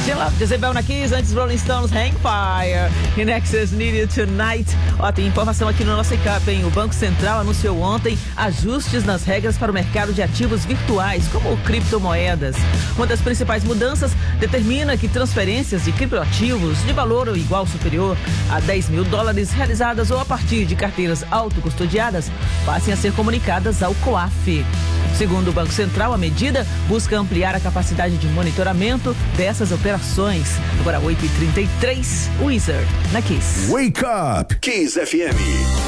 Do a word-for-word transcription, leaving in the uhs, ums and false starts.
Jezebel na Kiss, antes Rolling Stones, Hang Fire, In Excess Needed Tonight. Ó, tem informação aqui no nosso E-Cap, hein? O Banco Central anunciou ontem ajustes nas regras para o mercado de ativos virtuais, como criptomoedas. Uma das principais mudanças determina que transferências de criptoativos de valor igual ou superior a dez mil dólares realizadas ou a partir de carteiras autocustodiadas passem a ser comunicadas ao COAF. Segundo o Banco Central, a medida busca ampliar a capacidade de monitoramento dessas operações. Agora oito e trinta e três, Wizard na Kiss. Wake Up, Kiss F M.